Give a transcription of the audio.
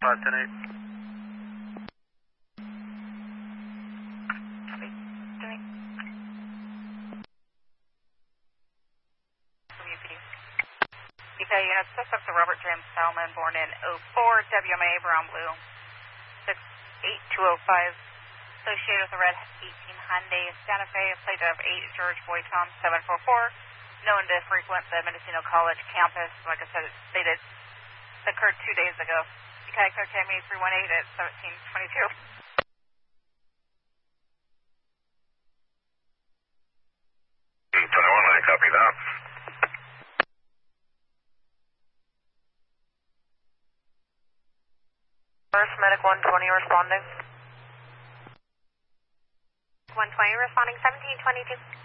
510-8. Okay, unit suspect to Robert James Salmon, born in 04, WMA, Brown Blue, 68205, associated with the red 18 Hyundai Santa Fe, plate of 8 George Boy Tom 744, known to frequent the Mendocino College campus. Like I said, it stated it occurred 2 days ago. Okay, clear KME 318 at 1722. 21, I copy that. First, medic 120 responding. 120 responding, 1722.